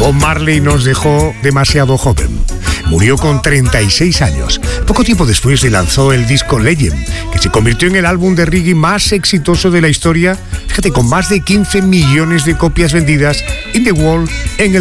Bob Marley nos dejó demasiado joven. Murió con 36 años. Poco tiempo después se lanzó el disco Legend, que se convirtió en el álbum de reggae más exitoso de la historia, fíjate, con más de 15 millones de copias vendidas in the world en el